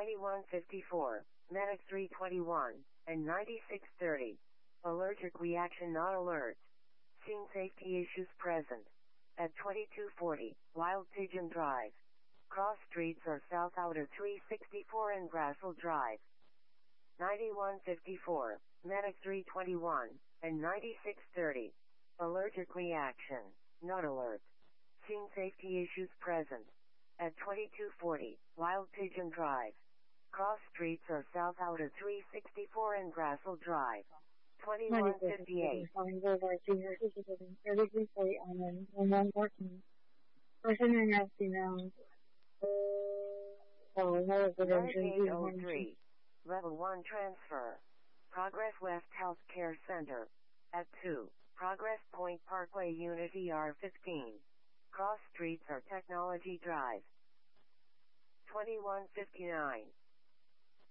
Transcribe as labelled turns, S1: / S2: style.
S1: 9154, Medic 321, and 9630. Allergic reaction not alert. Scene safety issues present. At 2240, Wild Pigeon Drive. Cross streets are South Outer 364 and Grassel Drive. 9154, Medic 321, and 9630. Allergic reaction, not alert. Scene safety issues present. At 2240, Wild Pigeon Drive. Cross streets are South Outer 364 and Grassel Drive. 2158. Medicaid 03. Level 1 transfer. Progress West Healthcare Center. At 2. Progress Point Parkway Unit ER15. Cross streets are Technology Drive. 2159.